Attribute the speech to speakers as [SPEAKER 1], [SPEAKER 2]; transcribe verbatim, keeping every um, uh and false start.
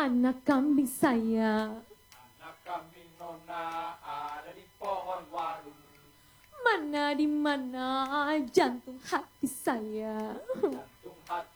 [SPEAKER 1] anak kambing saya.
[SPEAKER 2] Anak kambing nona ada di pohon warung.
[SPEAKER 1] Mana di mana jantung hati saya.
[SPEAKER 2] Jantung hati